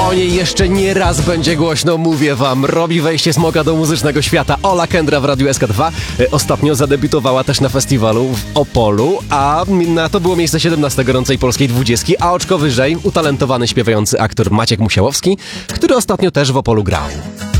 O niej jeszcze nie raz będzie głośno, mówię wam. Robi wejście smoka do muzycznego świata. Ola Kendra w Radiu SK2. Ostatnio zadebiutowała też na festiwalu w Opolu, a na to było miejsce 17 gorącej polskiej 20, a oczko wyżej utalentowany śpiewający aktor Maciek Musiałowski, który ostatnio też w Opolu grał.